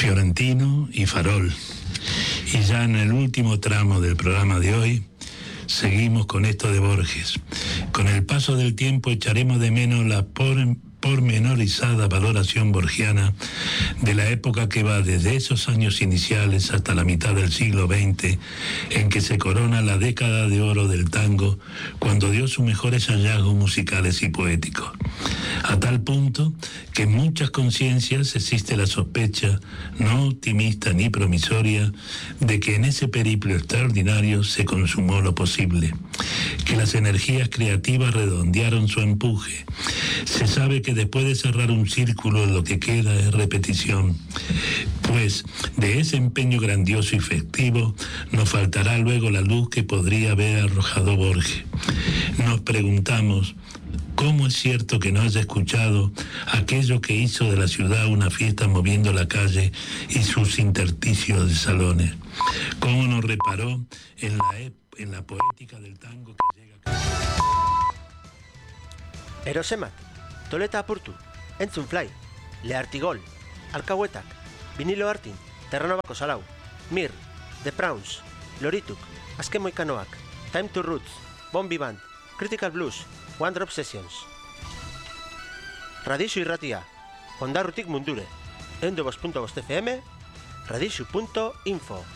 Fiorentino y Farol. Y ya en el último tramo del programa de hoy, seguimos con esto de Borges. Con el paso del tiempo echaremos de menos la pormenorizada valoración borgiana de la época que va desde esos años iniciales hasta la mitad del siglo XX, en que se corona la década de oro del tango, cuando dio sus mejores hallazgos musicales y poéticos. A tal punto que en muchas conciencias existe la sospecha, no optimista ni promisoria, de que en ese periplo extraordinario se consumó lo posible, que las energías creativas redondearon su empuje. Se sabe que después de cerrar un círculo lo que queda es repetición, pues de ese empeño grandioso y festivo nos faltará luego la luz que podría haber arrojado Borges. Nos preguntamos, ¿cómo es cierto que no haya escuchado aquello que hizo de la ciudad una fiesta moviendo la calle y sus intersticios de salones? ¿Cómo no reparó en la poética del tango que llega a... Erosemat, toleta apurtu, entzun fly, lehartigol, alkauetak, vinilo hartin, terranobako salau, mir, The Prawns, lorituk, azken moikanoak, Time to Roots, Bombi Band, Critical Blues, One Drop Sessions. Radixu irratia, ondarrutik mundure, 102.5 FM, radixu.info.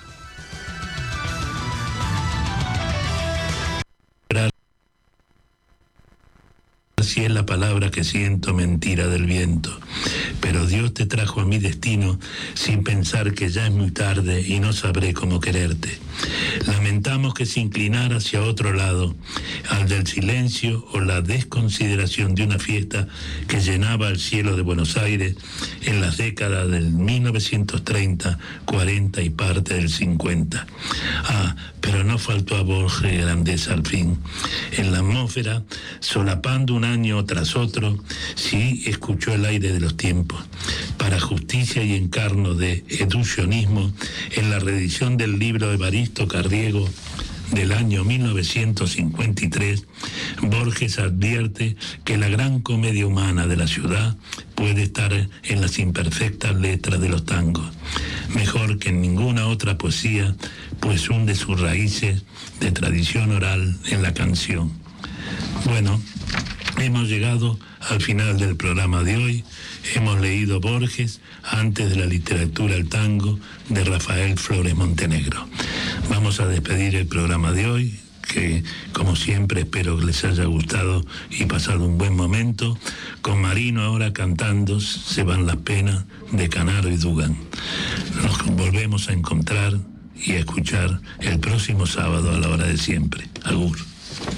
Si es la palabra que siento, mentira del viento. Pero Dios te trajo a mi destino sin pensar que ya es muy tarde y no sabré cómo quererte. Lamentamos que se inclinara hacia otro lado, al del silencio o la desconsideración de una fiesta que llenaba el cielo de Buenos Aires en las décadas del 1930, 40 y parte del 50. Pero no faltó a Borges grandeza al fin. En la atmósfera, solapando un año tras otro, sí escuchó el aire de los tiempos. Para justicia y encarno de educionismo, en la reedición del libro de Evaristo Carriego del año 1953, Borges advierte que la gran comedia humana de la ciudad puede estar en las imperfectas letras de los tangos, mejor que en ninguna otra poesía, pues hunde sus raíces de tradición oral en la canción. Bueno, hemos llegado al final del programa de hoy. Hemos leído Borges, antes de la literatura el tango, de Rafael Flores Montenegro. Vamos a despedir el programa de hoy, que como siempre espero que les haya gustado y pasado un buen momento, con Marino ahora cantando Se van las penas, de Canaro y Dugan. Nos volvemos a encontrar y a escuchar el próximo sábado a la hora de siempre. Agur.